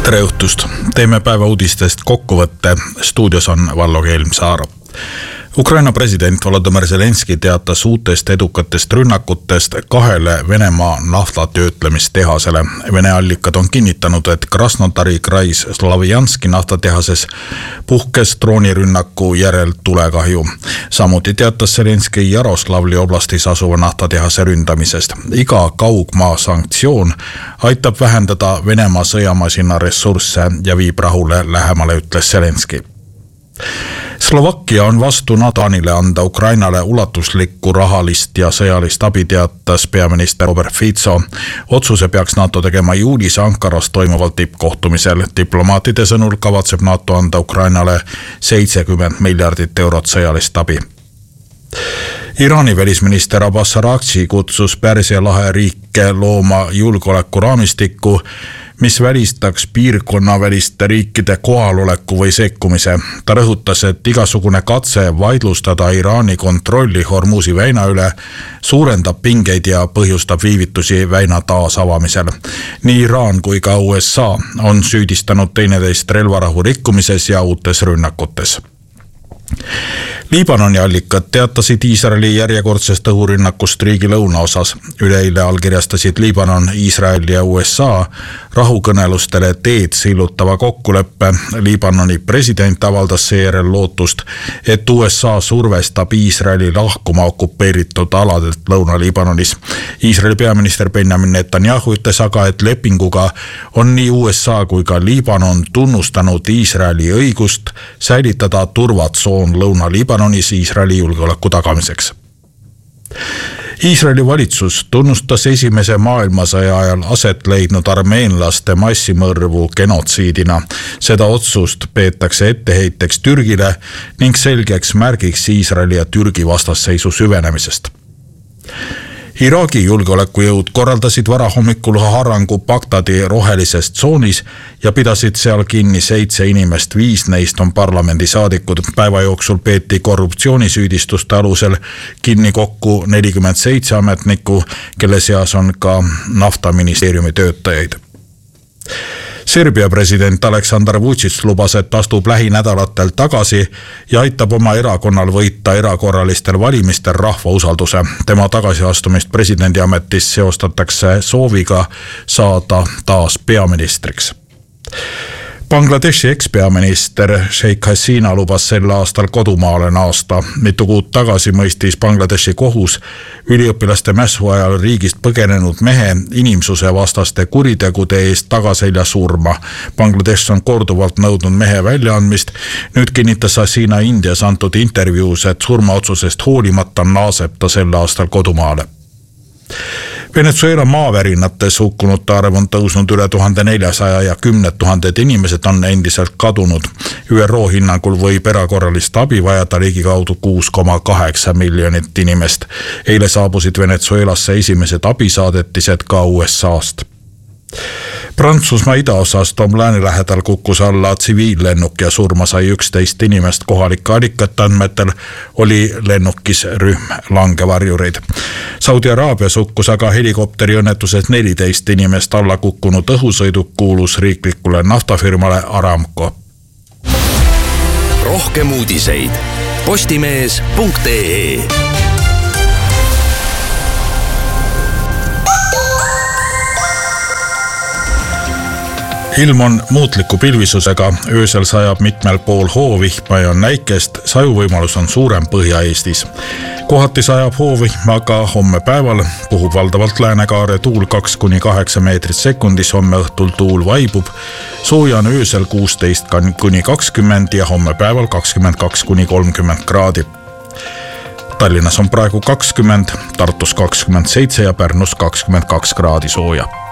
Tere õhtust! Teeme päeva uudistest kokkuvõtte. Stuudios on Vallo Keelmsaar. Ukraina president Volodymyr Zelenski teatas uutest edukatest rünnakutest 2 Venemaa naftatöötlemistehasele. Vene allikad on kinnitanud, et Krasnodari krais Slavjanski naftatehases puhkes droonirünnaku järel tulekahju. Samuti teatas Zelenski Jaroslavli oblastis asuva naftatehase ründamisest. Iga kaugmaa sanktsioon aitab vähendada Venemaa sõjamasina ressursse ja viib rahule lähemale, ütles Zelenski. Slovakkia on vastu NATO-le anda Ukrainale ulatuslikku rahalist ja sõjalist abi, teatas peaminister Robert Fico. Otsuse peaks NATO tegema juulis Ankaras toimuval tippkohtumisel. Diplomaatide sõnul kavatseb NATO anda Ukrainale 70 miljardit eurot sõjalist abi. Iraani välisminister Abbas Araghchi kutsus Pärsia lahe riike looma julgeolekuraamistikku, mis välistaks piirkonnaväliste riikide kohaloleku või sekkumise. Ta rõhutas, et igasugune katse vaidlustada Iraani kontrolli Hormuzi väina üle suurendab pingeid ja põhjustab viivitusi väina taasavamisel. Nii Iraan kui ka USA on süüdistanud teineteist relvarahu rikkumises ja uutes rünnakutes. Liibanoni allikad teatasid Iisraeli järjekordsest õhurünnakust riigi lõunaosas. Üleeile allkirjastasid Liibanon, Iisrael ja USA rahukõnelustele teed sillutava kokkuleppe. Liibanoni president avaldas seejärel lootust, et USA survestab Iisraeli lahkuma okupeeritud aladelt Lõuna-Liibanonis. Iisraeli peaminister Benjamin Netanyahu ütles aga, et lepinguga on nii USA kui ka Liibanon tunnustanud Iisraeli õigust säilitada turvatsoon Lõuna-Liibanonis Iisraeli julgeoleku tagamiseks. Iisraeli valitsus tunnustas Esimese maailmasõja ajal aset leidnud armeenlaste massimõrvu genotsiidina. Seda otsust peetakse etteheiteks Türgile ning selgeks märgiks Iisraeli ja Türgi vastasseisu süvenemisest. Iraagi julgeolekujõud korraldasid varahommikul harangu Bagdadi rohelises tsoonis ja pidasid seal kinni 7 inimest, 5 neist on parlamendisaadikud. Päeva jooksul peeti korruptsioonisüüdistuste alusel kinni kokku 47 ametnikku, kelle seas on ka naftaministeeriumi töötajaid. Serbia president Aleksandar Vučić lubas, et astub lähinädalatel tagasi ja aitab oma erakonnal võita erakorralistel valimistel rahva usalduse. Tema tagasiastumist presidendi ametist seostatakse sooviga saada taas peaministriks. Bangladeshi ekspeaminister Sheikh Hasina lubas sel aastal kodumaale naasta. Mitu kuud tagasi mõistis Bangladeshi kohus üliõpilaste mässu ajal riigist põgenenud mehe inimsuse vastaste kuritegude eest tagaselja surma. Bangladesh on korduvalt nõudnud mehe väljaandmist. Nüüd kinnitas Hasina Indias antud intervjuus, et surmaotsusest hoolimata naaseb ta sel aastal kodumaale. Venezuela maavärinates hukkunute arv on tõusnud üle 1400 ja 10 000 inimesed on endiselt kadunud. ÜRO hinnangul võib erakorralist abi vajada ligikaudu 6,8 miljonit inimest. Eile saabusid Venezuelasse esimesed abisaadetised ka USA-st. Prantsusmaa idaosas Tom lääne lähedal kukkus alla tsiviillennuk ja surma sai 11 inimest. Kohalike allikate andmetel oli lennukis rühm langevarjureid. Saudi Araabias hukkus aga helikopteri õnnetuses 14 inimest. Alla kukkunud õhusõiduk kuulus riiklikule naftafirmale Aramco. Rohkem uudiseid postimees.ee. Ilm on muutliku pilvisusega, öösel sajab mitmel pool hoovihma ja on näikest, sajuvõimalus on suurem Põhja-Eestis. Kohati sajab hoovihma, aga homme päeval puhub valdavalt läänekaare tuul 2–8 meetrit sekundis, homme õhtul tuul vaibub, sooja on öösel 16–20 ja homme päeval 22–30 kraadi. Tallinnas on praegu 20, Tartus 27 ja Pärnus 22 kraadi sooja.